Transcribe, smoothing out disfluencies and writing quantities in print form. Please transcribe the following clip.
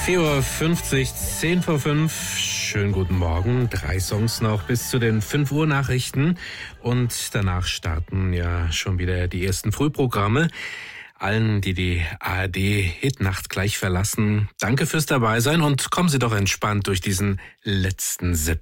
4:50 Uhr, 10 vor 5. Schönen guten Morgen. 3 Songs noch bis zu den 5 Uhr Nachrichten. Und danach starten ja schon wieder die ersten Frühprogramme. Allen, die die ARD-Hitnacht gleich verlassen, danke fürs Dabeisein und kommen Sie doch entspannt durch diesen letzten